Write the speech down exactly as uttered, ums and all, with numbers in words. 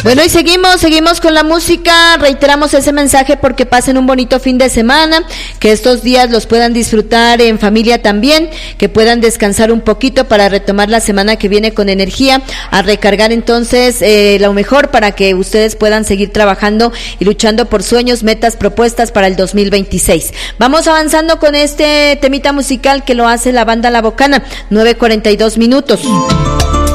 Bueno, y seguimos, seguimos con la música, reiteramos ese mensaje porque pasen un bonito fin de semana, que estos días los puedan disfrutar en familia también, que puedan descansar un poquito para retomar la semana que viene con energía, a recargar entonces eh, lo mejor para que ustedes puedan seguir trabajando y luchando por sueños, metas, propuestas para el dos mil veintiséis. Vamos avanzando con este temita musical que lo hace la banda La Bocana, nueve cuarenta y dos minutos.